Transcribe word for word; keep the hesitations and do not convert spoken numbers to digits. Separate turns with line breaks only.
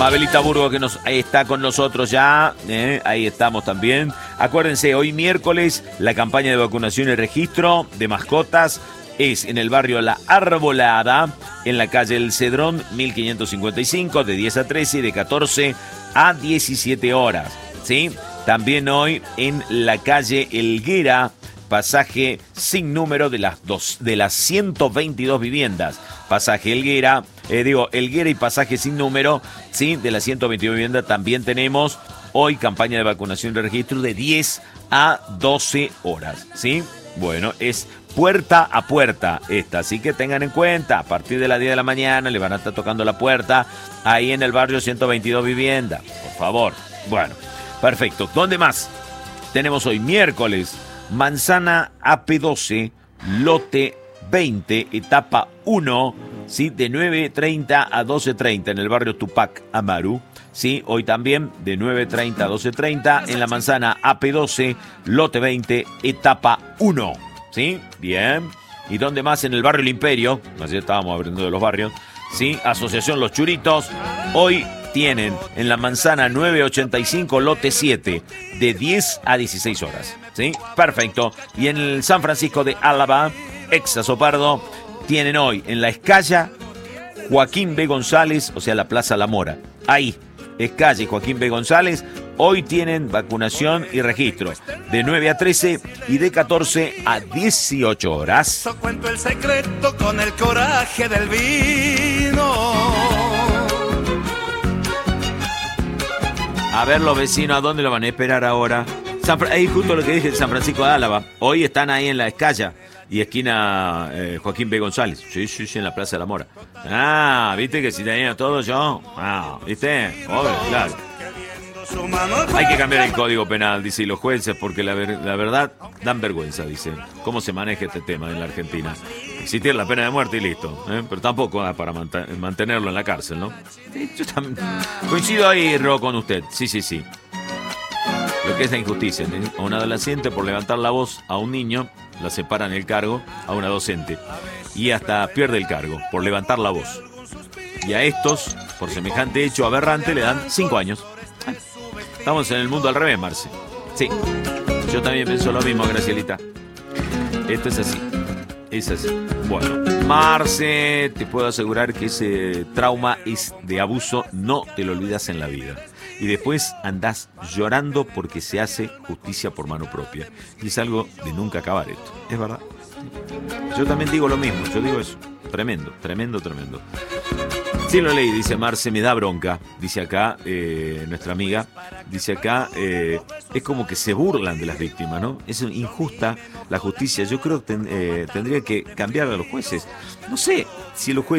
Mabelita Burgo que nos está con nosotros ya, ¿eh? Ahí estamos también. Acuérdense, hoy miércoles la campaña de vacunación y registro de mascotas es en el barrio La Arbolada, en la calle El Cedrón, mil quinientos cincuenta y cinco, de diez a trece y de catorce a diecisiete horas, ¿sí? También hoy en la calle Helguera, pasaje sin número de las, dos, de las ciento veintidós viviendas. Pasaje Helguera, eh, digo, Helguera y pasaje sin número, ¿sí? De las ciento veintidós viviendas también tenemos hoy campaña de vacunación y registro de diez a doce horas, ¿sí? Bueno, es puerta a puerta esta, así que tengan en cuenta, a partir de las diez de la mañana le van a estar tocando la puerta ahí en el barrio ciento veintidós vivienda, por favor. Bueno, perfecto. ¿Dónde más? Tenemos hoy miércoles, Manzana A P doce, lote veinte, etapa uno, ¿sí? De nueve treinta a doce treinta en el barrio Tupac Amaru. Sí, hoy también de nueve treinta a doce treinta en la Manzana A P doce, lote veinte, etapa uno. ¿Sí? Bien. ¿Y dónde más? En el barrio El Imperio. Así estábamos abriendo de los barrios. ¿Sí? Asociación Los Churitos. Hoy tienen en la Manzana nueve ochenta y cinco, lote siete, de diez a dieciséis horas. ¿Sí? Perfecto. Y en el San Francisco de Álava, ex Azopardo, tienen hoy en la Escaya Joaquín B. González, o sea, la Plaza La Mora. Ahí, Escaya y Joaquín B. González. Hoy tienen vacunación y registro de nueve a trece y de catorce a dieciocho horas.
Cuento el secreto con el coraje del vino.
A ver los vecinos, ¿a dónde lo van a esperar ahora? San, ahí justo lo que dije, San Francisco de Álava. Hoy están ahí en la Escaya y esquina eh, Joaquín B. González. Sí, sí, sí, en la Plaza de la Mora. Ah, ¿viste que si tenía todo yo? Ah, ¿viste? Obvio, claro. Hay que cambiar el código penal, dice, y los jueces, porque la, ver, la verdad dan vergüenza, dice, cómo se maneja este tema en la Argentina. Existir la pena de muerte y listo, ¿eh? Pero tampoco da para mant- mantenerlo en la cárcel, ¿no? Sí, yo también coincido ahí, Ro, con usted. Sí, sí, sí. Lo que es la injusticia, ¿eh? A un adolescente por levantar la voz a un niño, la separan el cargo a una docente. Y hasta pierde el cargo por levantar la voz. Y a estos, por semejante hecho aberrante, le dan cinco años. Estamos en el mundo al revés, Marce. Sí, yo también pienso lo mismo, Gracielita. Esto es así, es así. Bueno, Marce, te puedo asegurar que ese trauma es de abuso, no te lo olvidas en la vida. Y después andás llorando porque se hace justicia por mano propia. Y es algo de nunca acabar esto, es verdad. Yo también digo lo mismo, yo digo eso. Tremendo, tremendo, tremendo. Sí lo leí, dice Marce, me da bronca, dice acá eh, nuestra amiga, dice acá, eh, es como que se burlan de las víctimas, ¿no? Es injusta la justicia, yo creo que ten, eh, tendría que cambiar a los jueces. No sé si los jueces